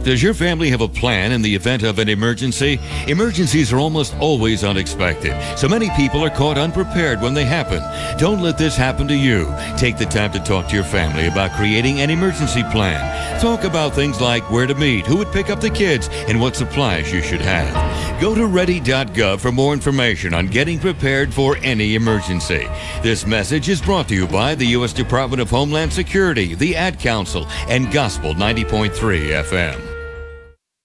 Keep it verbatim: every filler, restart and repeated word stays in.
Does your family have a plan in the event of an emergency? Emergencies are almost always unexpected, so many people are caught unprepared when they happen. Don't let this happen to you. Take the time to talk to your family about creating an emergency plan. Talk about things like where to meet, who would pick up the kids, and what supplies you should have. Go to ready dot gov for more information on getting prepared for any emergency. This message is brought to you by the U S Department of Homeland Security, the Ad Council, and Gospel ninety point three F M.